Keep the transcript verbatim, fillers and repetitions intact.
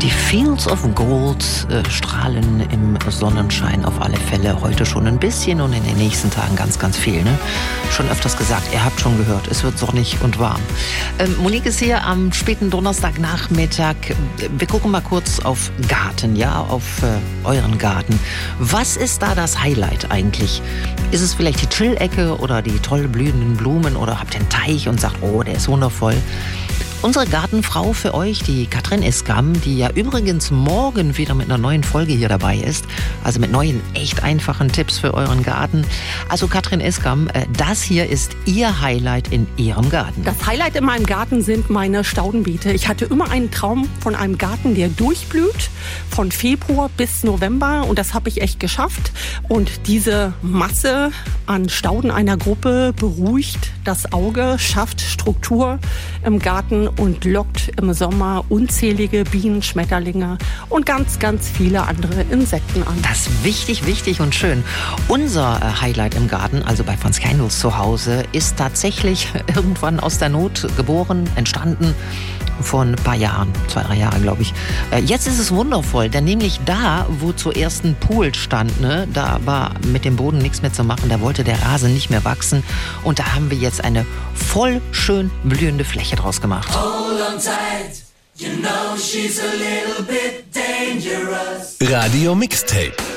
Die Fields of Gold äh, strahlen im Sonnenschein auf alle Fälle. Heute schon ein bisschen und in den nächsten Tagen ganz, ganz viel. Ne? Schon öfters gesagt, ihr habt schon gehört, es wird sonnig und warm. Ähm, Monique ist hier am späten Donnerstagnachmittag. Wir gucken mal kurz auf Garten, ja, auf äh, euren Garten. Was ist da das Highlight eigentlich? Ist es vielleicht die Chill-Ecke oder die toll blühenden Blumen oder habt ihr einen Teich und sagt, oh, der ist wundervoll? Unsere Gartenfrau für euch, die Katrin Eskam, die ja übrigens morgen wieder mit einer neuen Folge hier dabei ist, also mit neuen, echt einfachen Tipps für euren Garten. Also Katrin Eskam, das hier ist ihr Highlight in ihrem Garten. Das Highlight in meinem Garten sind meine Staudenbeete. Ich hatte immer einen Traum von einem Garten, der durchblüht, von Februar bis November, und das habe ich echt geschafft. Und diese Masse an Stauden einer Gruppe beruhigt das Auge, schafft Struktur im Garten und lockt im Sommer unzählige Bienen, Schmetterlinge und ganz, ganz viele andere Insekten an. Das ist wichtig, wichtig und schön. Unser Highlight im Garten, also bei Franz Candles zu Hause, ist tatsächlich irgendwann aus der Not geboren, entstanden. Vor ein paar Jahren, zwei, drei Jahre, glaube ich. Jetzt ist es wundervoll, denn nämlich da, wo zuerst ein Pool stand, ne, da war mit dem Boden nichts mehr zu machen, da wollte der Rasen nicht mehr wachsen und da haben wir jetzt eine voll schön blühende Fläche draus gemacht. Hold on tight, you know she's a little bit dangerous. Radio Mixtape.